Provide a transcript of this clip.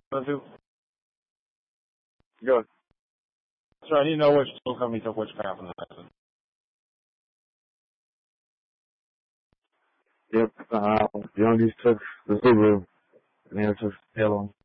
want to? Go. So I need to know which tool company took which crap in the lesson. Yep. The youngies took the Subaru, and the other took the other one.